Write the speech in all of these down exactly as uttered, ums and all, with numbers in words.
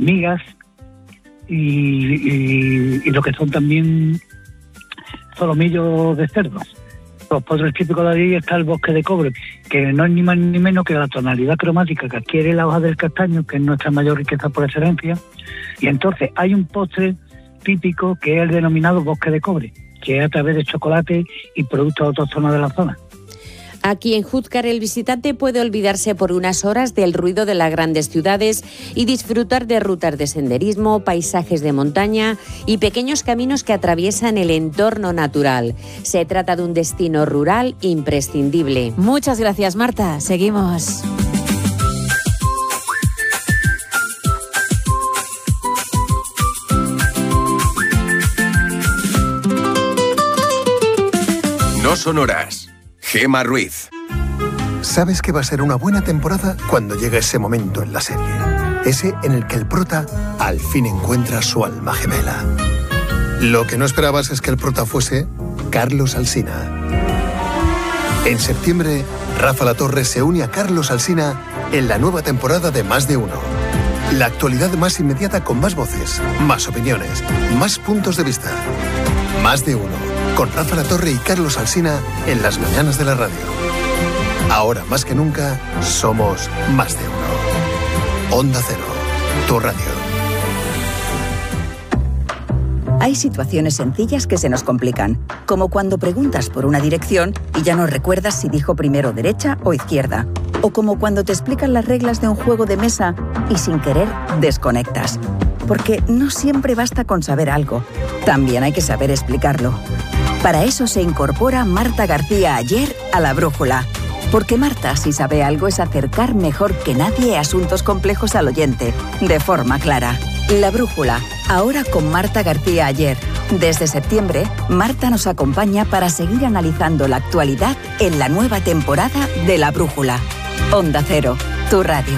migas y, y, y lo que son también solomillos de cerdo. Los postres típicos de allí está el bosque de cobre, que no es ni más ni menos que la tonalidad cromática que adquiere la hoja del castaño, que es nuestra mayor riqueza por excelencia. Y entonces hay un postre típico que es el denominado bosque de cobre, que es a través de chocolate y productos autóctonos de la zona. Aquí en Júzcar el visitante puede olvidarse por unas horas del ruido de las grandes ciudades y disfrutar de rutas de senderismo, paisajes de montaña y pequeños caminos que atraviesan el entorno natural. Se trata de un destino rural imprescindible. Muchas gracias, Marta. Seguimos. No son horas. Gema Ruiz. Sabes que va a ser una buena temporada cuando llega ese momento en la serie. Ese en el que el prota al fin encuentra su alma gemela. Lo que no esperabas es que el prota fuese Carlos Alsina. En septiembre, Rafa Latorre se une a Carlos Alsina en la nueva temporada de Más de Uno. La actualidad más inmediata con más voces, más opiniones, más puntos de vista. Más de Uno. Con Rafa Latorre y Carlos Alsina en las mañanas de la radio. Ahora más que nunca, somos más de uno. Onda Cero, tu radio. Hay situaciones sencillas que se nos complican, como cuando preguntas por una dirección y ya no recuerdas si dijo primero derecha o izquierda. O como cuando te explican las reglas de un juego de mesa y sin querer desconectas. Porque no siempre basta con saber algo, también hay que saber explicarlo. Para eso se incorpora Marta García Ayer a La Brújula. Porque Marta, si sabe algo, es acercar mejor que nadie asuntos complejos al oyente, de forma clara. La Brújula, ahora con Marta García Ayer. Desde septiembre, Marta nos acompaña para seguir analizando la actualidad en la nueva temporada de La Brújula. Onda Cero, tu radio.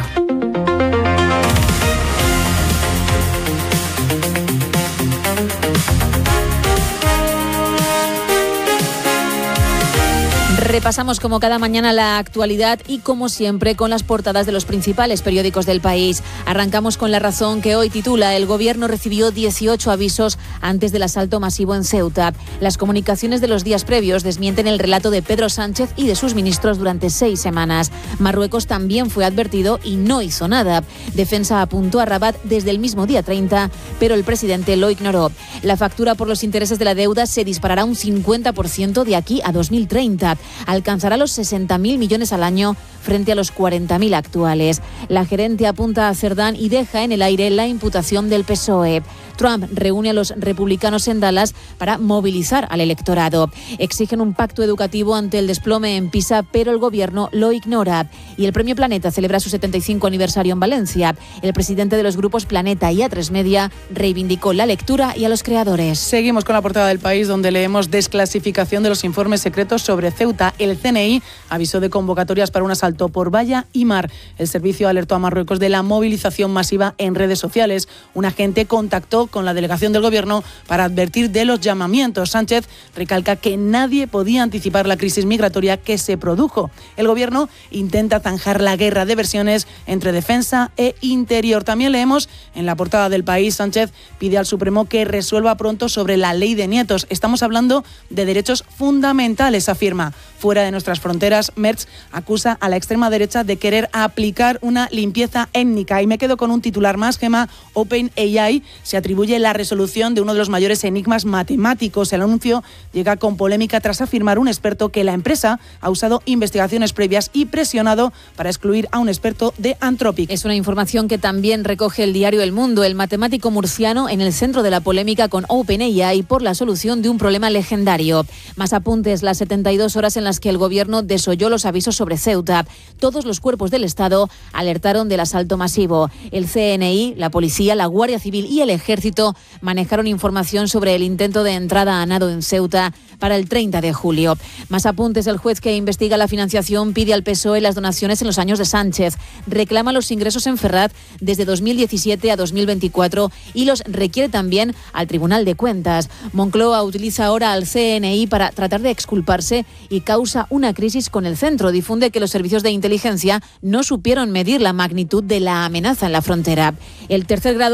Repasamos como cada mañana la actualidad y como siempre con las portadas de los principales periódicos del país. Arrancamos con La Razón, que hoy titula: El gobierno recibió dieciocho avisos antes del asalto masivo en Ceuta. Las comunicaciones de los días previos desmienten el relato de Pedro Sánchez y de sus ministros durante seis semanas. Marruecos también fue advertido y no hizo nada. Defensa apuntó a Rabat desde el mismo día treinta, pero el presidente lo ignoró. La factura por los intereses de la deuda se disparará un cincuenta por ciento de aquí a dos mil treinta. Alcanzará los sesenta mil millones al año frente a los cuarenta mil actuales. La gerente apunta a Cerdán y deja en el aire la imputación del P S O E. Trump reúne a los republicanos en Dallas para movilizar al electorado. Exigen un pacto educativo ante el desplome en PISA, pero el gobierno lo ignora. Y el Premio Planeta celebra su setenta y cinco aniversario en Valencia. El presidente de los grupos Planeta y A tres Media reivindicó la lectura y a los creadores. Seguimos con la portada del País, donde leemos: desclasificación de los informes secretos sobre Ceuta. El C N I avisó de convocatorias para un asalto por valla y mar. El servicio alertó a Marruecos de la movilización masiva en redes sociales. Un agente contactó con la delegación del gobierno para advertir de los llamamientos. Sánchez recalca que nadie podía anticipar la crisis migratoria que se produjo. El gobierno intenta zanjar la guerra de versiones entre defensa e interior. También leemos en la portada del País: Sánchez pide al Supremo que resuelva pronto sobre la ley de nietos. Estamos hablando de derechos fundamentales, afirma. Fuera de nuestras fronteras, Merz acusa a la extrema derecha de querer aplicar una limpieza étnica. Y me quedo con un titular más, Gema. OpenAI se atribuye la resolución de uno de los mayores enigmas matemáticos. El anuncio llega con polémica tras afirmar un experto que la empresa ha usado investigaciones previas y presionado para excluir a un experto de Anthropic. Es una información que también recoge el diario El Mundo. El matemático murciano en el centro de la polémica con OpenAI por la solución de un problema legendario. Más apuntes: las setenta y dos horas en las que el gobierno desoyó los avisos sobre Ceuta. Todos los cuerpos del Estado alertaron del asalto masivo. El C N I, la policía, la Guardia Civil y el Ejército manejaron información sobre el intento de entrada a nado en Ceuta para el treinta de julio. Más apuntes: el juez que investiga la financiación pide al P S O E las donaciones en los años de Sánchez. Reclama los ingresos en Ferraz desde dos mil diecisiete a dos mil veinticuatro y los requiere también al Tribunal de Cuentas. Moncloa utiliza ahora al C N I para tratar de exculparse y causa una crisis con el centro. Difunde que los servicios de inteligencia no supieron medir la magnitud de la amenaza en la frontera. El tercer grado